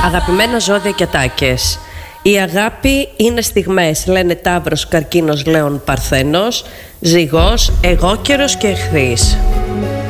Αγαπημένα ζώδια και ατάκες. Η αγάπη είναι στιγμές, λένε Ταύρος, Καρκίνος, Λέων, Παρθένος, Ζυγός, εγώκερος και Εχθής.